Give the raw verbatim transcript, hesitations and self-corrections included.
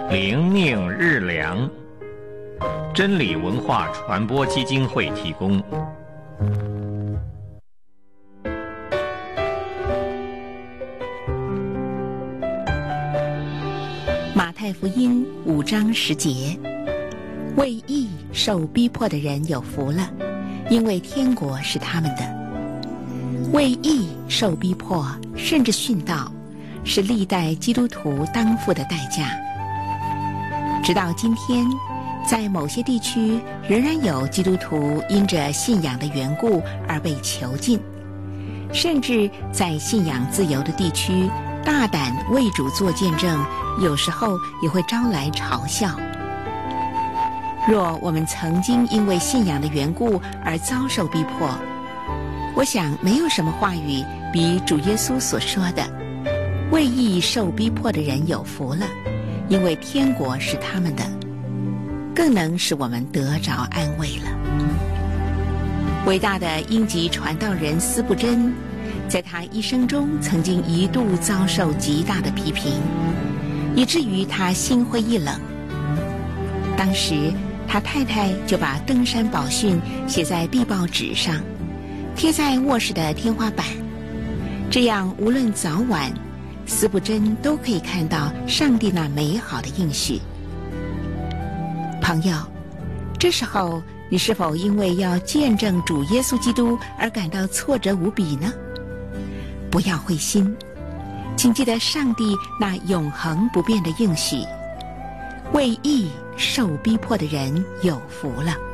灵命日粮，真理文化传播基金会提供。 马太福音五章十节，为义受逼迫的人有福了，因为天国是他们的。为义受逼迫，甚至殉道，是历代基督徒当付的代价。直到今天，在某些地区仍然有基督徒因着信仰的缘故而被囚禁，甚至在信仰自由的地区大胆为主做见证，有时候也会招来嘲笑。若我们曾经因为信仰的缘故而遭受逼迫，我想没有什么话语比主耶稣所说的为义受逼迫的人有福了，因为天国是他们的，更能使我们得着安慰了。伟大的英籍传道人司布真在他一生中曾经一度遭受极大的批评，以至于他心灰意冷。当时他太太就把登山宝训写在壁报纸上，贴在卧室的天花板，这样无论早晚，司布真都可以看到上帝那美好的应许。朋友，这时候你是否因为要见证主耶稣基督而感到挫折无比呢？不要灰心，请记得上帝那永恒不变的应许，为义受逼迫的人有福了。